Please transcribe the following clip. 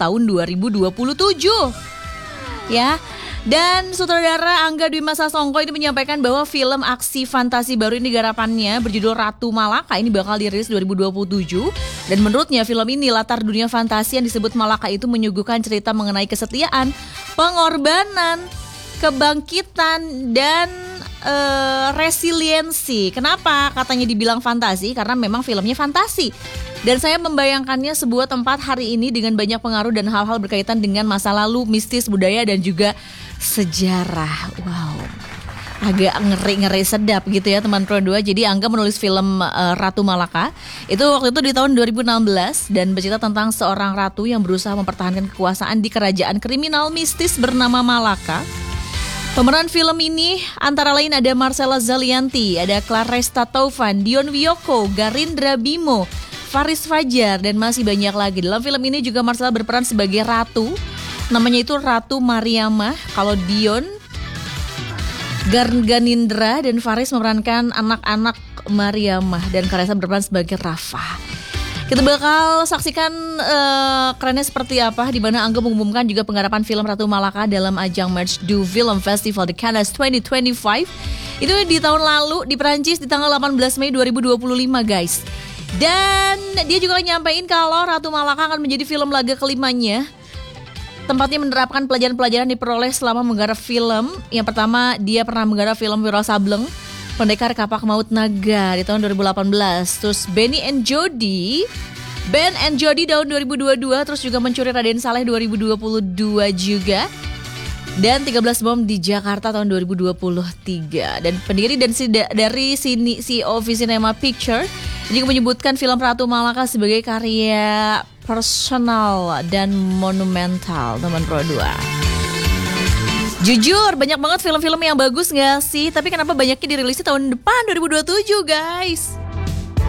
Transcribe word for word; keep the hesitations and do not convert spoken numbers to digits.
tahun dua ribu dua puluh tujuh. Ya. Dan sutradara Angga Dwi Masa Songko ini menyampaikan bahwa film aksi fantasi baru ini garapannya berjudul Ratu Malaka ini bakal dirilis dua ribu dua puluh tujuh. Dan menurutnya film ini latar dunia fantasi yang disebut Malaka itu menyuguhkan cerita mengenai kesetiaan, pengorbanan, kebangkitan, dan uh, resiliensi. Kenapa katanya dibilang fantasi? Karena memang filmnya fantasi. Dan saya membayangkannya sebuah tempat hari ini dengan banyak pengaruh dan hal-hal berkaitan dengan masa lalu, mistis, budaya, dan juga sejarah. Wow, agak ngeri-ngeri sedap gitu ya teman Pro dua. Jadi Angga menulis film uh, Ratu Malaka itu waktu itu di tahun dua ribu enam belas dan bercerita tentang seorang ratu yang berusaha mempertahankan kekuasaan di kerajaan kriminal mistis bernama Malaka. Pemeran film ini antara lain ada Marcella Zalianty, ada Claresta Taufan, Dion Wiyoko, Garindra Bimo, Faris Fajar, dan masih banyak lagi. Dalam film ini juga Marcella berperan sebagai ratu. Namanya itu Ratu Mariamah. Kalau Dion, Garganindra, dan Faris memerankan anak-anak Mariamah. Dan Claresta berperan sebagai Rafa. Kita bakal saksikan uh, kerennya seperti apa, di mana Angga mengumumkan juga penggarapan film Ratu Malaka dalam ajang Merch du Film Festival de Cannes dua ribu dua puluh lima. Itu di tahun lalu di Perancis di tanggal delapan belas Mei dua ribu dua puluh lima, guys. Dan dia juga nyampain kalau Ratu Malaka akan menjadi film laga kelimanya. Tempatnya menerapkan pelajaran-pelajaran diperoleh selama menggarap film. Yang pertama, dia pernah menggarap film Wiro Sableng, Pendekar Kapak Maut Naga di tahun dua ribu delapan belas. Terus Benny and Jody, Ben and Jody tahun dua ribu dua puluh dua. Terus juga Mencuri Raden Saleh dua ribu dua puluh dua juga. Dan tiga belas Bom di Jakarta tahun dua ribu dua puluh tiga. Dan pendiri dan si, dari sini C E O Cinema Picture juga menyebutkan film Ratu Malaka sebagai karya personal dan monumental, teman Pro dua. Jujur, banyak banget film-film yang bagus gak sih? Tapi kenapa banyaknya dirilis di tahun depan dua ribu dua puluh tujuh, guys?